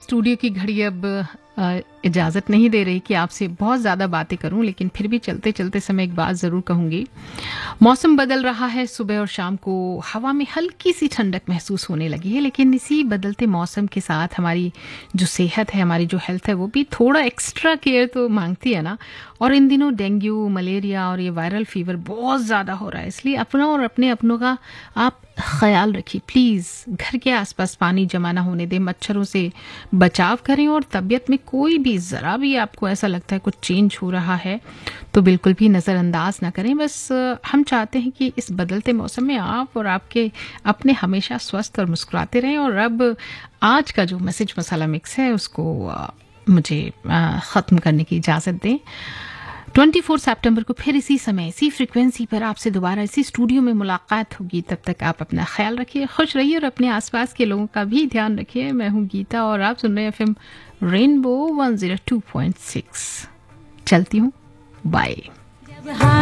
Studio की घड़ी अब इजाज़त नहीं दे रही कि आपसे बहुत ज़्यादा बातें करूं, लेकिन फिर भी चलते चलते समय एक बात ज़रूर कहूँगी। मौसम बदल रहा है, सुबह और शाम को हवा में हल्की सी ठंडक महसूस होने लगी है, लेकिन इसी बदलते मौसम के साथ हमारी जो सेहत है, हमारी जो हेल्थ है, वो भी थोड़ा एक्स्ट्रा केयर तो मांगती है ना। और इन दिनों डेंगू, मलेरिया और ये वायरल फीवर बहुत ज़्यादा हो रहा है, इसलिए अपना और अपने अपनों का आप ख्याल रखिए प्लीज़। घर के आसपास पानी जमा ना होने दें, मच्छरों से बचाव करें और तबीयत में कोई भी ज़रा भी आपको ऐसा लगता है कुछ चेंज हो रहा है तो बिल्कुल भी नज़रअंदाज ना करें। बस हम चाहते हैं कि इस बदलते मौसम में आप और आपके अपने हमेशा स्वस्थ और मुस्कुराते रहें। और अब आज का जो मैसेज मसाला मिक्स है उसको मुझे ख़त्म करने की इजाज़त दें। 24 सितंबर को फिर इसी समय इसी फ्रीक्वेंसी पर आपसे दोबारा इसी स्टूडियो में मुलाकात होगी। तब तक आप अपना ख्याल रखिए, खुश रहिए और अपने आसपास के लोगों का भी ध्यान रखिए। मैं हूं गीता और आप सुन रहे हैं एफएम रेनबो 102.6। चलती हूँ, बाय।